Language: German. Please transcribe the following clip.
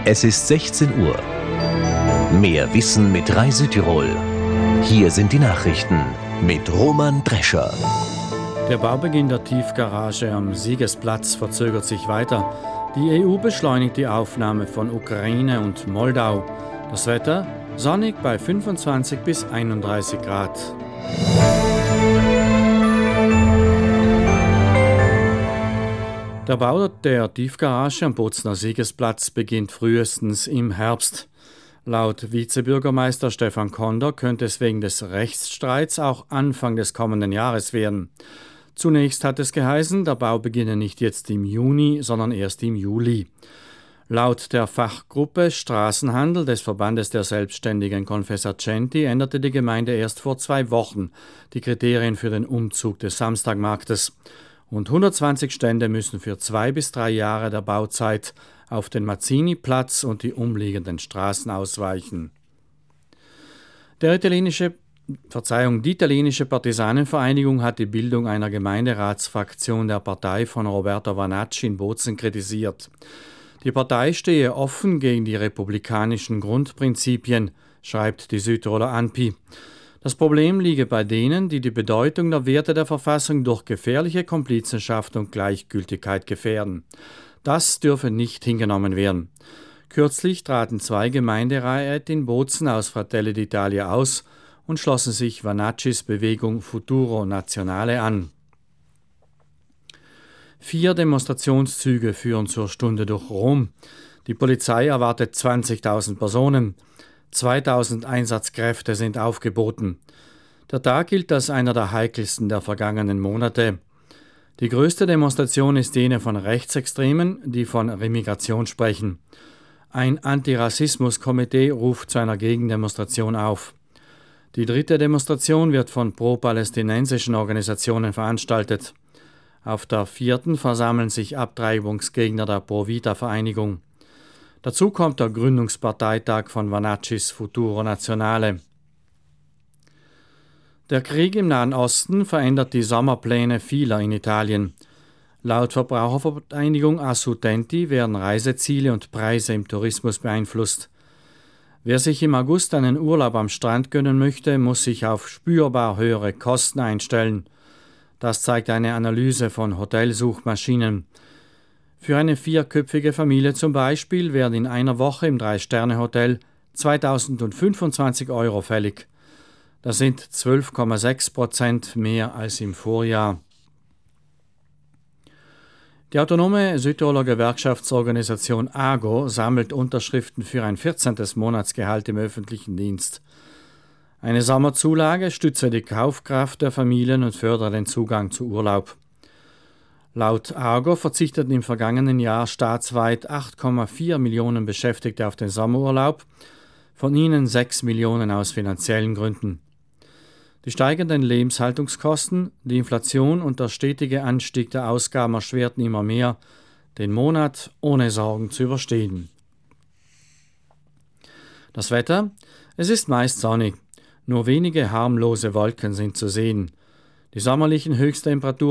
Es ist 16 Uhr. Mehr Wissen mit Rai Südtirol. Hier sind die Nachrichten mit Roman Drescher. Der Baubeginn der Tiefgarage am Siegesplatz verzögert sich weiter. Die EU beschleunigt die Aufnahme von Ukraine und Moldau. Das Wetter sonnig bei 25 bis 31 Grad. Der Bau der Tiefgarage am Bozner Siegesplatz beginnt frühestens im Herbst. Laut Vizebürgermeister Stefan Konder könnte es wegen des Rechtsstreits auch Anfang des kommenden Jahres werden. Zunächst hat es geheißen, der Bau beginne nicht jetzt im Juni, sondern erst im Juli. Laut der Fachgruppe Straßenhandel des Verbandes der selbstständigen Confesercenti änderte die Gemeinde erst vor 2 Wochen die Kriterien für den Umzug des Samstagmarktes. Und 120 Stände müssen für 2 bis 3 Jahre der Bauzeit auf den Mazzini-Platz und die umliegenden Straßen ausweichen. Die italienische Partisanenvereinigung hat die Bildung einer Gemeinderatsfraktion der Partei von Roberto Vanacci in Bozen kritisiert. Die Partei stehe offen gegen die republikanischen Grundprinzipien, schreibt die Südtiroler Anpi. Das Problem liege bei denen, die die Bedeutung der Werte der Verfassung durch gefährliche Komplizenschaft und Gleichgültigkeit gefährden. Das dürfe nicht hingenommen werden. Kürzlich traten 2 Gemeinderäte in Bozen aus Fratelli d'Italia aus und schlossen sich Vanaccis Bewegung Futuro Nazionale an. 4 Demonstrationszüge führen zur Stunde durch Rom. Die Polizei erwartet 20.000 Personen. 2000 Einsatzkräfte sind aufgeboten. Der Tag gilt als einer der heikelsten der vergangenen Monate. Die größte Demonstration ist jene von Rechtsextremen, die von Remigration sprechen. Ein Antirassismus-Komitee ruft zu einer Gegendemonstration auf. Die 3. Demonstration wird von pro-palästinensischen Organisationen veranstaltet. Auf der 4. versammeln sich Abtreibungsgegner der Pro-Vita-Vereinigung. Dazu kommt der Gründungsparteitag von Vanaccis Futuro Nazionale. Der Krieg im Nahen Osten verändert die Sommerpläne vieler in Italien. Laut Verbrauchervereinigung Asutenti werden Reiseziele und Preise im Tourismus beeinflusst. Wer sich im August einen Urlaub am Strand gönnen möchte, muss sich auf spürbar höhere Kosten einstellen. Das zeigt eine Analyse von Hotelsuchmaschinen. Für eine 4-köpfige Familie zum Beispiel werden in einer Woche im 3-Sterne-Hotel 2.025 € fällig. Das sind 12,6% mehr als im Vorjahr. Die autonome Südtiroler Gewerkschaftsorganisation AGO sammelt Unterschriften für ein 14. Monatsgehalt im öffentlichen Dienst. Eine Sommerzulage stütze die Kaufkraft der Familien und fördere den Zugang zu Urlaub. Laut AGO verzichteten im vergangenen Jahr staatsweit 8,4 Millionen Beschäftigte auf den Sommerurlaub, von ihnen 6 Millionen aus finanziellen Gründen. Die steigenden Lebenshaltungskosten, die Inflation und der stetige Anstieg der Ausgaben erschwerten immer mehr, den Monat ohne Sorgen zu überstehen. Das Wetter? Es ist meist sonnig, nur wenige harmlose Wolken sind zu sehen. Die sommerlichen Höchsttemperaturen